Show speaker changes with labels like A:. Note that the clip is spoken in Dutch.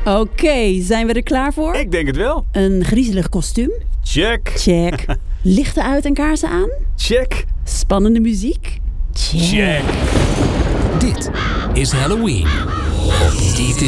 A: Oké, zijn we er klaar voor?
B: Ik denk het wel.
A: Een griezelig kostuum?
B: Check.
A: Check. Lichten uit en kaarsen aan?
B: Check.
A: Spannende muziek? Check.
B: Check.
C: Dit is Halloween op